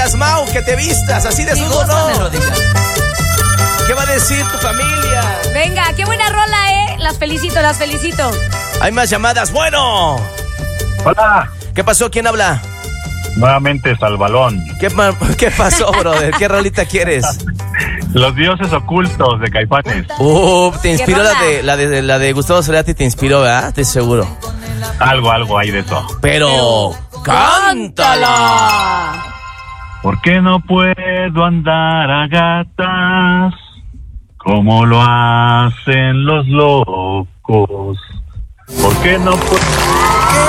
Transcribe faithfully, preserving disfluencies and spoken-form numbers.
vistas, Mau, que te vistas. Así de desnudo, no. ¿Qué va a decir tu familia? Venga, qué buena rola, ¿eh? Las felicito, las felicito. Hay más llamadas. Bueno. Hola. ¿Qué pasó? ¿Quién habla? Nuevamente Salvalón. ¿Qué, ¿Qué pasó, brother? ¿Qué rolita quieres? Los dioses ocultos de Caifanes. Uh, te inspiró la de, la de la de Gustavo Cerati, te inspiró, ¿verdad? Estoy seguro. Algo, algo hay de eso. Pero, Pero cántala. ¿Por qué no puedo andar a gatas como lo hacen los locos? ¿Por qué no puedo